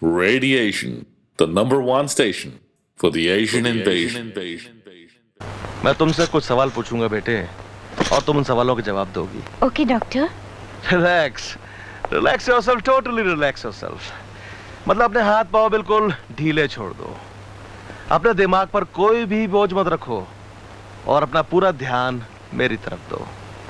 Radiation, the #1 station for the Asian invasion. मैं तुमसे कुछ सवाल पूछूंगा बेटे, और तुम उन सवालों के जवाब दोगी। Okay doctor. Relax yourself, totally relax yourself. मतलब अपने हाथ पांव बिल्कुल ढीले छोड़ दो, अपने दिमाग पर कोई भी बोझ मत रखो, और अपना पूरा ध्यान मेरी तरफ दो।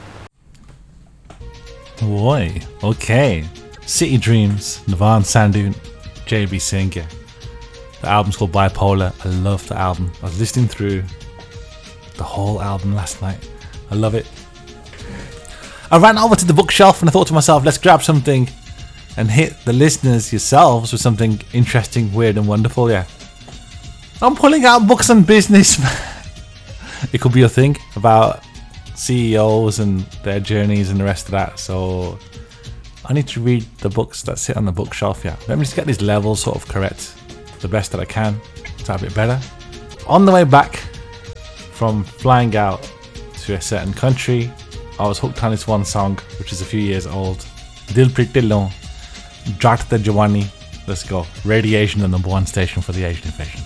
Boy, okay. City Dreams, Navan Sandhu, JB Singh. The album's called Bipolar. I love the album. I was listening through the whole album last night. I love it. I ran over to the bookshelf and I thought to myself, let's grab something and hit the listeners yourselves with something interesting, weird and wonderful. Yeah, I'm pulling out books on business. It could be a thing about CEOs and their journeys and the rest of that. So I need to read the books that sit on the bookshelf. Yeah, let me just get these levels sort of correct, the best that I can, to a bit better. On the way back from flying out to a certain country, I was hooked on this one song, which is a few years old. Dil Pritilon, Jat the Jawani. Let's go. Radiation, the #1 station for the Asian invasion.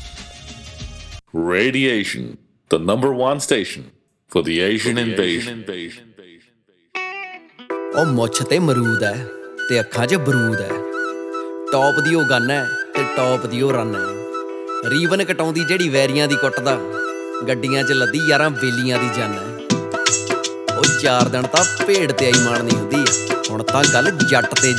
Radiation, the #1 station for the Asian invasion. ਉਹ ਮੁੱਛ ਤੇ ਮਰੂਦ ਹੈ ਤੇ ਅੱਖਾਂ 'ਚ ਬਰੂਦ ਹੈ, top ਦੀ ਉਹ gun ਹੈ ਤੇ ਟੌਪ ਦੀ ਉਹ ਰਨ ਹੈ, ਰੀਵਨ ਕਟਾਉਂਦੀ ਜਿਹੜੀ ਵੈਰੀਆਂ ਦੀ ਕੁੱਟਦਾ, ਗੱਡੀਆਂ 'ਚ ਲੱਦੀ ਯਾਰਾਂ ਬੇਲੀਆਂ ਦੀ ਜਨ ਹੈ। ਉਹ 4 ਦਿਨ ਤਾਂ ਭੇਡ ਤੇ ਆਈ ਮਾਣਨੀ ਹੁੰਦੀ, ਹੁਣ ਤਾਂ ਗੱਲ ਜੱਟ ਤੇ